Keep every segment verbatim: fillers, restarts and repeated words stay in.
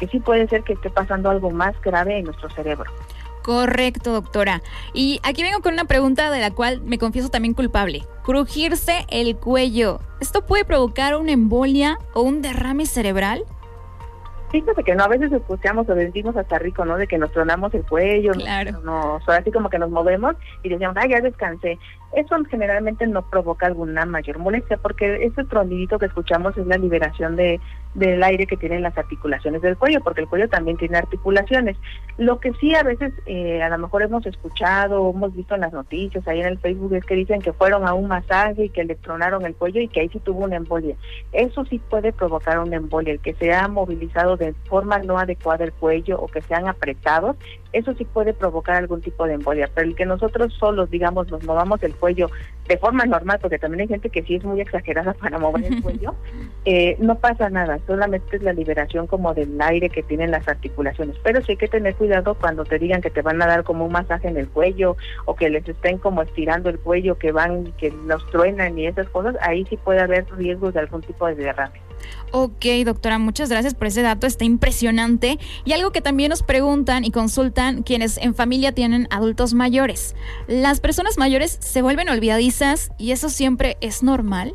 porque sí puede ser que esté pasando algo más grave en nuestro cerebro. Correcto, doctora. Y aquí vengo con una pregunta de la cual me confieso también culpable. Crujirse el cuello, ¿esto puede provocar una embolia o un derrame cerebral? Fíjate que no, a veces escuchamos o decimos hasta rico, ¿no? De que nos tronamos el cuello, claro. nos, así como que nos movemos y decíamos, ay, ya descansé. Eso generalmente no provoca alguna mayor molestia, porque ese tronidito que escuchamos es la liberación de del aire que tienen las articulaciones del cuello, porque el cuello también tiene articulaciones. Lo que sí a veces eh, a lo mejor hemos escuchado, hemos visto en las noticias, ahí en el Facebook, es que dicen que fueron a un masaje y que le tronaron el cuello y que ahí sí tuvo una embolia. Eso sí puede provocar una embolia, el que se ha movilizado de forma no adecuada el cuello o que se han apretado, eso sí puede provocar algún tipo de embolia, pero el que nosotros solos, digamos, nos movamos el cuello de forma normal, porque también hay gente que sí es muy exagerada para mover el cuello, eh, no pasa nada, solamente es la liberación como del aire que tienen las articulaciones, pero sí hay que tener cuidado cuando te digan que te van a dar como un masaje en el cuello, o que les estén como estirando el cuello, que van y que los truenan y esas cosas, ahí sí puede haber riesgos de algún tipo de derrame. Ok, doctora, muchas gracias por ese dato, está impresionante. Y algo que también nos preguntan y consultan quienes en familia tienen adultos mayores. ¿Las personas mayores se vuelven olvidadizas y eso siempre es normal?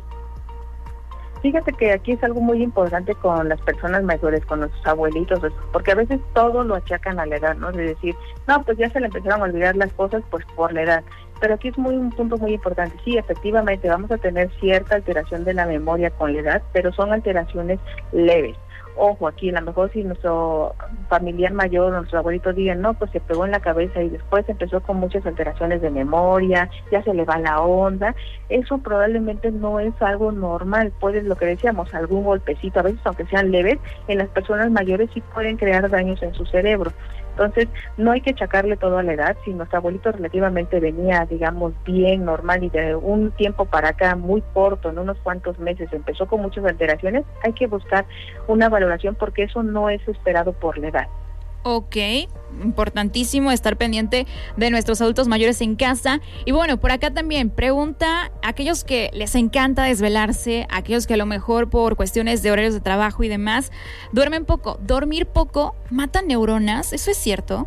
Fíjate que aquí es algo muy importante con las personas mayores, con nuestros abuelitos, porque a veces todo lo achacan a la edad, ¿no? De decir, no, pues ya se le empezaron a olvidar las cosas pues por la edad. Pero aquí es muy un punto muy importante. Sí, efectivamente, vamos a tener cierta alteración de la memoria con la edad, pero son alteraciones leves. Ojo, aquí a lo mejor si nuestro familiar mayor, nuestro abuelito digan, no, pues se pegó en la cabeza y después empezó con muchas alteraciones de memoria, ya se le va la onda, eso probablemente no es algo normal, puede, lo que decíamos, algún golpecito, a veces aunque sean leves, en las personas mayores sí pueden crear daños en su cerebro. Entonces, no hay que achacarle todo a la edad. Si nuestro abuelito relativamente venía, digamos, bien, normal, y de un tiempo para acá, muy corto, en unos cuantos meses, empezó con muchas alteraciones, hay que buscar una valoración porque eso no es esperado por la edad. Ok, importantísimo estar pendiente de nuestros adultos mayores en casa. Y bueno, por acá también pregunta a aquellos que les encanta desvelarse, a aquellos que a lo mejor por cuestiones de horarios de trabajo y demás, duermen poco. ¿Dormir poco mata neuronas? ¿Eso es cierto?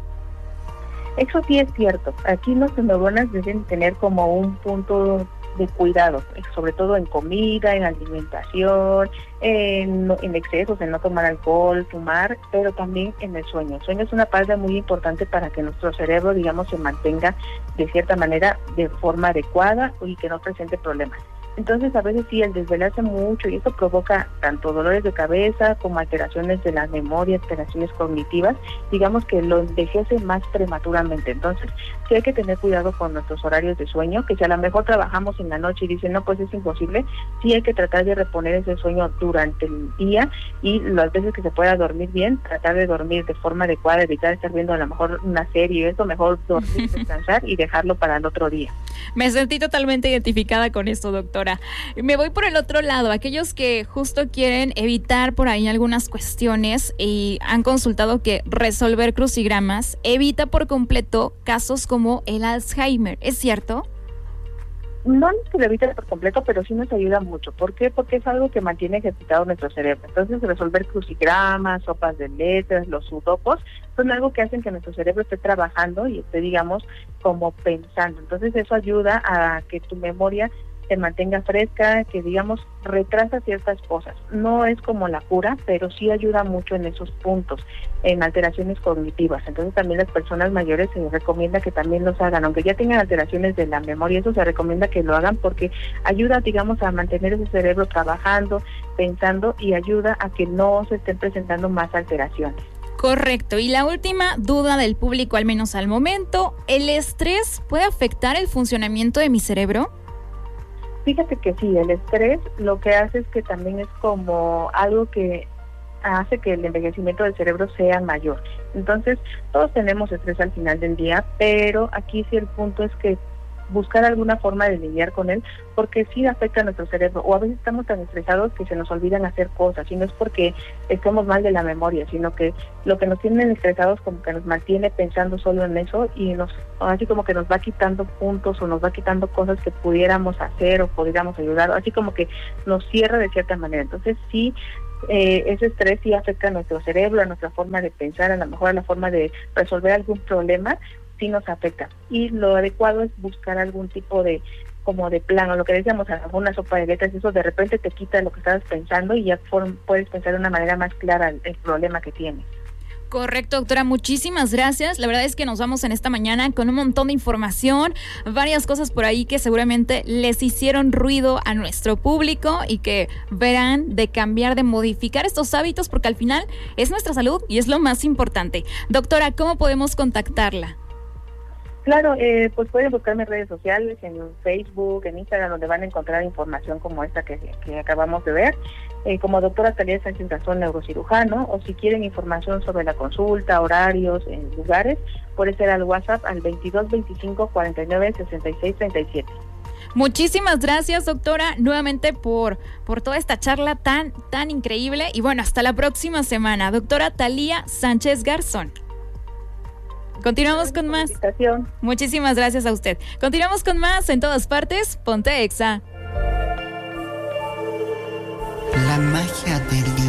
Eso sí es cierto. Aquí nuestras neuronas deben tener como un punto de cuidado, sobre todo en comida, en alimentación, en, en excesos, en no tomar alcohol, fumar, pero también en el sueño. El sueño es una parte muy importante para que nuestro cerebro, digamos, se mantenga de cierta manera de forma adecuada y que no presente problemas. Entonces, a veces sí, el desvelarse mucho, y eso provoca tanto dolores de cabeza como alteraciones de la memoria, alteraciones cognitivas, digamos que lo envejece más prematuramente. Entonces, sí hay que tener cuidado con nuestros horarios de sueño, que si a lo mejor trabajamos en la noche y dicen, no, pues es imposible, sí hay que tratar de reponer ese sueño durante el día, y las veces que se pueda dormir bien, tratar de dormir de forma adecuada, evitar estar viendo a lo mejor una serie, eso, mejor dormir, descansar y dejarlo para el otro día. Me sentí totalmente identificada con esto, doctora. Me voy por el otro lado, aquellos que justo quieren evitar por ahí algunas cuestiones y han consultado que resolver crucigramas evita por completo casos como el Alzheimer, ¿es cierto? No es que lo evite por completo, pero sí nos ayuda mucho. ¿Por qué? Porque es algo que mantiene ejercitado nuestro cerebro. Entonces, resolver crucigramas, sopas de letras, los sudocos, son algo que hacen que nuestro cerebro esté trabajando y esté, digamos, como pensando. Entonces, eso ayuda a que tu memoria se mantenga fresca, que digamos retrasa ciertas cosas. No es como la cura, pero sí ayuda mucho en esos puntos, en alteraciones cognitivas. Entonces también las personas mayores se les recomienda que también los hagan, aunque ya tengan alteraciones de la memoria, eso se recomienda que lo hagan porque ayuda, digamos, a mantener ese cerebro trabajando, pensando, y ayuda a que no se estén presentando más alteraciones. Correcto. Y la última duda del público, al menos al momento, ¿el estrés puede afectar el funcionamiento de mi cerebro? Fíjate que sí, el estrés lo que hace es que también es como algo que hace que el envejecimiento del cerebro sea mayor. Entonces, todos tenemos estrés al final del día, pero aquí sí el punto es que buscar alguna forma de lidiar con él, porque sí afecta a nuestro cerebro, o a veces estamos tan estresados que se nos olvidan hacer cosas, y no es porque estemos mal de la memoria, sino que lo que nos tienen estresados como que nos mantiene pensando solo en eso, y nos así como que nos va quitando puntos, o nos va quitando cosas que pudiéramos hacer, o pudiéramos ayudar, así como que nos cierra de cierta manera. Entonces sí, eh, ese estrés sí afecta a nuestro cerebro, a nuestra forma de pensar, a lo mejor a la forma de resolver algún problema, sí nos afecta. Y lo adecuado es buscar algún tipo de como de plan, o lo que decíamos, a una sopa de letras, eso de repente te quita lo que estabas pensando y ya for, puedes pensar de una manera más clara el, el problema que tienes. Correcto, doctora, muchísimas gracias. La verdad es que nos vamos en esta mañana con un montón de información, varias cosas por ahí que seguramente les hicieron ruido a nuestro público y que verán de cambiar, de modificar estos hábitos, porque al final es nuestra salud y es lo más importante. Doctora, ¿cómo podemos contactarla? Claro, eh, pues pueden buscarme en redes sociales, en Facebook, en Instagram, donde van a encontrar información como esta que, que acabamos de ver, eh, como doctora Talía Sánchez Garzón, neurocirujano, o si quieren información sobre la consulta, horarios, en lugares, puede ser al WhatsApp al veintidós veinticinco cuarenta y nueve sesenta y seis treinta y siete. Muchísimas gracias, doctora, nuevamente por, por toda esta charla tan, tan increíble. Y bueno, hasta la próxima semana. Doctora Talía Sánchez Garzón. Continuamos con más. Muchísimas gracias a usted. Continuamos con más en todas partes. Ponte Exa. La magia del